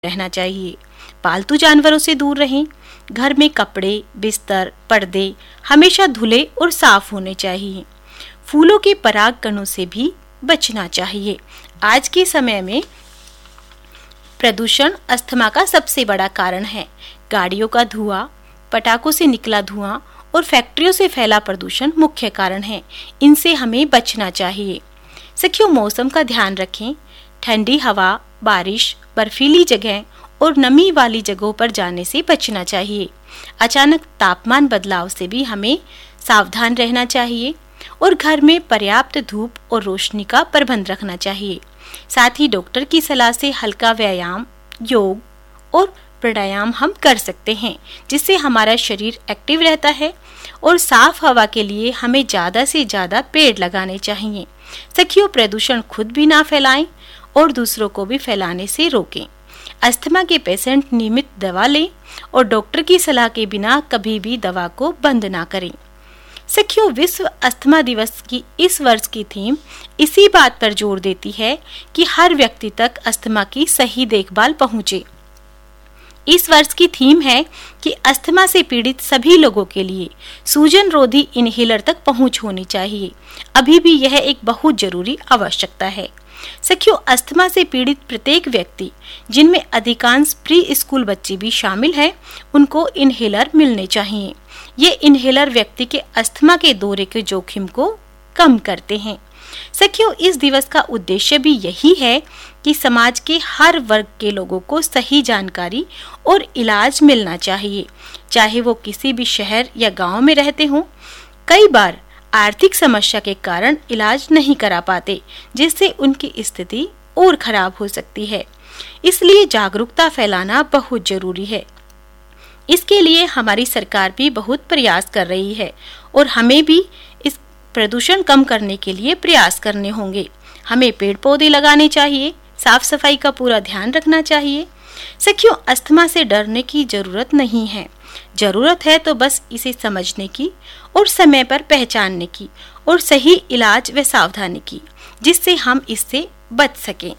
रहना चाहिए। पालतू जानवरों से दूर रहें। घर में कपड़े, बिस्तर, पर्दे हमेशा धुले और साफ होने चाहिए। फूलों के पराग कणों से भी बचना चाहिए। आज के समय में प्रदूषण अस्थमा का सबसे बड़ा कारण है। गाड़ियों का धुआं, पटाखों से निकला धुआं और फैक्ट्रियों से फैला प्रदूषण मुख्य कारण है। इनसे हमें बचना चाहिए। सखियों, मौसम का ध्यान रखें। ठंडी हवा, बारिश, बर्फीली जगह और नमी वाली जगहों पर जाने से बचना चाहिए। अचानक तापमान बदलाव से भी हमें सावधान रहना चाहिए और घर में पर्याप्त धूप और रोशनी का प्रबंध रखना चाहिए। साथ ही डॉक्टर की सलाह से हल्का व्यायाम, योग और प्राणायाम हम कर सकते हैं, जिससे हमारा शरीर एक्टिव रहता है। और साफ हवा के लिए हमें ज़्यादा से ज़्यादा पेड़ लगाने चाहिए। सखियों, प्रदूषण खुद भी ना फैलाएं और दूसरों को भी फैलाने से रोकें। अस्थमा के पेशेंट नियमित दवा लें और डॉक्टर की सलाह के बिना कभी भी दवा को बंद ना करें। सखियों, विश्व अस्थमा दिवस की इस वर्ष की थीम इसी बात पर जोर देती है कि हर व्यक्ति तक अस्थमा की सही देखभाल पहुंचे। इस वर्ष की थीम है कि अस्थमा से पीड़ित सभी लोगों के लिए सूजन रोधी इनहेलर तक पहुंच होनी चाहिए। अभी भी यह एक बहुत जरूरी आवश्यकता है। सखियों, अस्थमा से पीड़ित प्रत्येक व्यक्ति, जिनमें अधिकांश प्री स्कूल बच्चे भी शामिल हैं, उनको इनहेलर मिलने चाहिए। ये इनहेलर व्यक्ति के अस्थमा के दौरे के जोखिम को कम करते हैं। सखियों, इस दिवस का उद्देश्य भी यही है कि समाज के हर वर्ग के लोगों को सही जानकारी और इलाज मिलना चाहिए, चाहे वो किसी भी शहर या गांव में रहते हों। कई बार आर्थिक समस्या के कारण इलाज नहीं करा पाते, जिससे उनकी स्थिति और खराब हो सकती है। इसलिए जागरूकता फैलाना बहुत जरूरी है। इसके लिए हमारी सरकार भी बहुत प्रयास कर रही है और हमें भी इस प्रदूषण कम करने के लिए प्रयास करने होंगे। हमें पेड़ पौधे लगाने चाहिए, साफ सफाई का पूरा ध्यान रखना चाहिए। सखियों, अस्थमा से डरने की जरूरत नहीं है। जरूरत है तो बस इसे समझने की और समय पर पहचानने की और सही इलाज व सावधानी की, जिससे हम इससे बच सकें।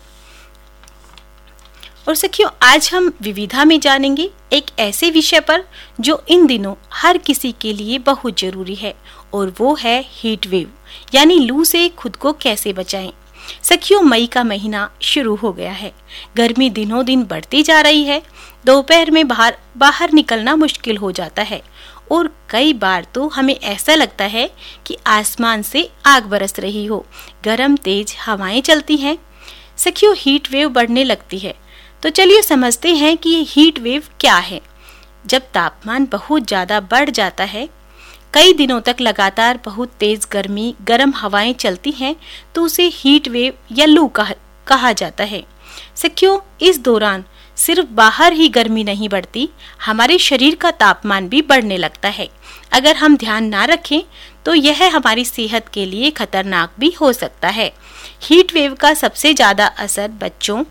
और सखियों, आज हम विविधा में जानेंगे एक ऐसे विषय पर जो इन दिनों हर किसी के लिए बहुत जरूरी है, और वो है हीट वेव, यानी लू से खुद को कैसे बचाएं। सखियों, मई का महीना शुरू हो गया है। गर्मी दिनों दिन बढ़ती जा रही है। दोपहर में बाहर निकलना मुश्किल हो जाता है और कई बार तो हमें ऐसा लगता है कि आसमान से आग बरस रही हो। गर्म तेज हवाएं चलती हैं। सखियों, हीट वेव बढ़ने लगती है, तो चलिए समझते हैं कि ये हीट वेव क्या है। जब तापमान बहुत ज्यादा बढ़ जाता है, कई दिनों तक लगातार बहुत तेज गर्मी, गर्म हवाएं चलती हैं, तो उसे हीट वेव या लू कहा जाता है। सखियों, इस दौरान सिर्फ बाहर ही गर्मी नहीं बढ़ती, हमारे शरीर का तापमान भी बढ़ने लगता है। अगर हम ध्यान ना रखें तो यह हमारी सेहत के लिए खतरनाक भी हो सकता है। हीट वेव का सबसे ज्यादा असर बच्चों,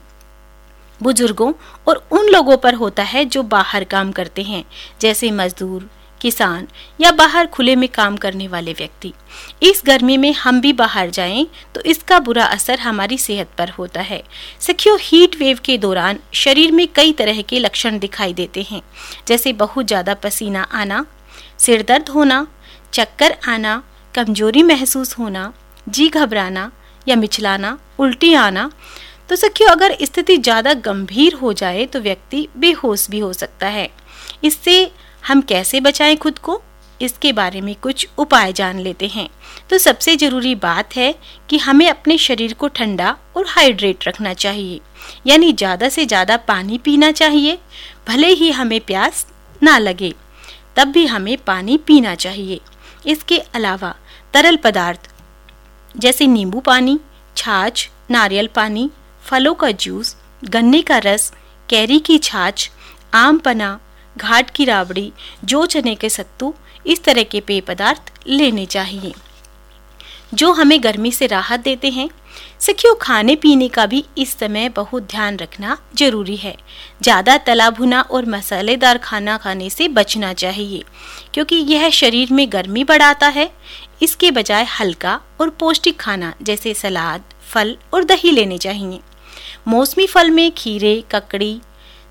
बुजुर्गों और उन लोगों पर होता है जो बाहर काम करते हैं, जैसे मजदूर, किसान या बाहर खुले में काम करने वाले व्यक्ति। इस गर्मी में हम भी बाहर जाएं तो इसका बुरा असर हमारी सेहत पर होता है। सखियों, हीट वेव के दौरान शरीर में कई तरह के लक्षण दिखाई देते हैं, जैसे बहुत ज्यादा पसीना आना, सिर दर्द होना, चक्कर आना, कमजोरी महसूस होना, जी घबराना या मिचलाना, उल्टी आना। तो सखियों, अगर स्थिति ज्यादा गंभीर हो जाए तो व्यक्ति बेहोश भी हो सकता है। इससे हम कैसे बचाएं खुद को, इसके बारे में कुछ उपाय जान लेते हैं। तो सबसे जरूरी बात है कि हमें अपने शरीर को ठंडा और हाइड्रेट रखना चाहिए, यानी ज्यादा से ज्यादा पानी पीना चाहिए। भले ही हमें प्यास ना लगे, तब भी हमें पानी पीना चाहिए। इसके अलावा तरल पदार्थ जैसे नींबू पानी, छाछ, नारियल पानी, फलों का जूस, गन्ने का रस, कैरी की छाछ, आम पना, घाट की राबड़ी, जो चने के सत्तू, इस तरह के पेय पदार्थ लेने चाहिए जो हमें गर्मी से राहत देते हैं। सखियों, खाने पीने का भी इस समय बहुत ध्यान रखना जरूरी है। ज्यादा तला भुना और मसालेदार खाना खाने से बचना चाहिए, क्योंकि यह शरीर में गर्मी बढ़ाता है। इसके बजाय हल्का और पौष्टिक खाना जैसे सलाद, फल और दही लेने चाहिए। मौसमी फल में खीरे, ककड़ी,